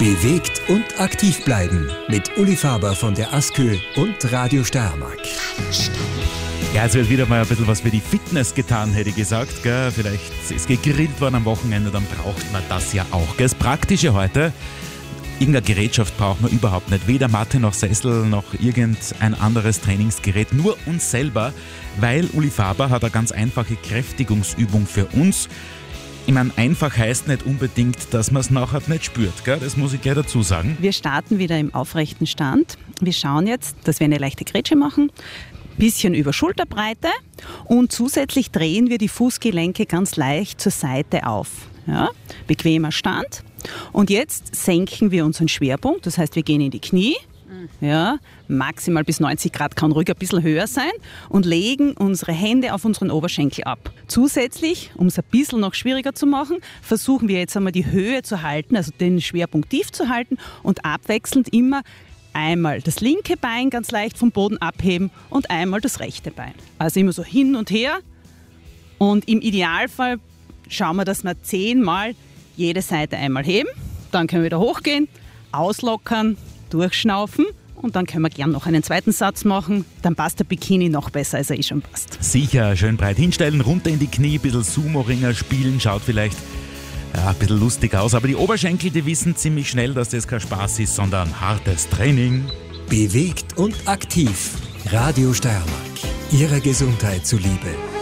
Bewegt und aktiv bleiben mit Uli Faber von der ASKÖ und Radio Steiermark. Ja, es wird wieder mal ein bisschen was für die Fitness getan, hätte ich gesagt. Gell? Vielleicht ist gegrillt worden am Wochenende, dann braucht man das ja auch. Gell? Das Praktische heute, irgendeine Gerätschaft braucht man überhaupt nicht. Weder Matte noch Sessel noch irgendein anderes Trainingsgerät. Nur uns selber, weil Uli Faber hat eine ganz einfache Kräftigungsübung für uns. Ich meine, einfach heißt nicht unbedingt, dass man es nachher nicht spürt. Gell? Das muss ich gleich dazu sagen. Wir starten wieder im aufrechten Stand. Wir schauen jetzt, dass wir eine leichte Grätsche machen. Bisschen über Schulterbreite und zusätzlich drehen wir die Fußgelenke ganz leicht zur Seite auf. Ja? Bequemer Stand. Und jetzt senken wir unseren Schwerpunkt, das heißt, wir gehen in die Knie. Ja, maximal bis 90 Grad, kann ruhig ein bisschen höher sein, und legen unsere Hände auf unseren Oberschenkel ab. Zusätzlich, um es ein bisschen noch schwieriger zu machen, versuchen wir jetzt einmal die Höhe zu halten, also den Schwerpunkt tief zu halten und abwechselnd immer einmal das linke Bein ganz leicht vom Boden abheben und einmal das rechte Bein. Also immer so hin und her, und im Idealfall schauen wir, dass wir 10-mal jede Seite einmal heben, dann können wir wieder hochgehen, auslockern, durchschnaufen, und dann können wir gern noch einen zweiten Satz machen. Dann passt der Bikini noch besser, als er schon passt. Sicher, schön breit hinstellen, runter in die Knie, ein bisschen Sumo-Ringer spielen, schaut vielleicht ein bisschen lustig aus. Aber die Oberschenkel, die wissen ziemlich schnell, dass das kein Spaß ist, sondern hartes Training. Bewegt und aktiv. Radio Steiermark. Ihrer Gesundheit zuliebe.